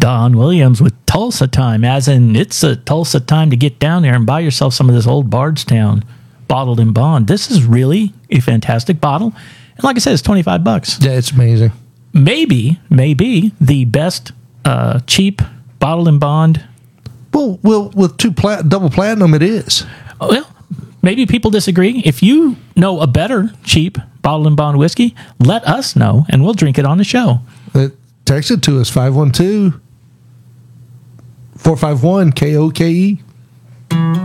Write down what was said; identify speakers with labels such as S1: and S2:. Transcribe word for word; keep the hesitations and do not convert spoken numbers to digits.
S1: Don Williams with Tulsa Time, as in it's a Tulsa time to get down there and buy yourself some of this old Bardstown bottled in bond. This is really a fantastic bottle. And like I said, it's twenty-five bucks.
S2: Yeah, it's amazing.
S1: Maybe, maybe the best uh, cheap bottled in bond.
S2: Well, well, with two plat- double platinum, it is.
S1: Well, maybe people disagree. If you know a better cheap bottled in bond whiskey, let us know, and we'll drink it on the show.
S2: Uh, text it to us, five one two, four five one, K O K E.